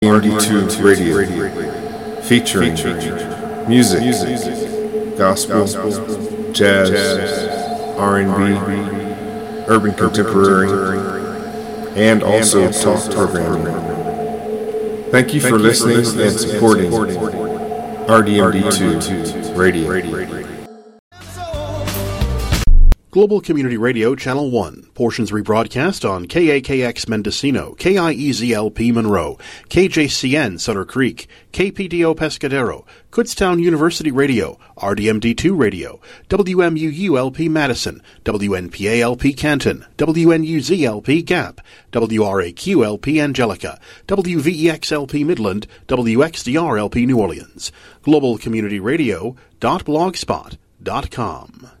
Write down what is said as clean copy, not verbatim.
RD2 Radio, featuring music, gospel, jazz, R&B, urban contemporary, and also talk programming. Thank you for listening and supporting RDMD2 Radio. Global Community Radio, Channel 1. Portions rebroadcast on KAKX Mendocino, KIEZLP Monroe, KJCN Sutter Creek, KPDO Pescadero, Kutztown University Radio, RDMD2 Radio, WMUULP Madison, WNPALP Canton, WNUZLP Gap, WRAQLP Angelica, WVEXLP Midland, WXDRLP New Orleans. Globalcommunityradio.blogspot.com.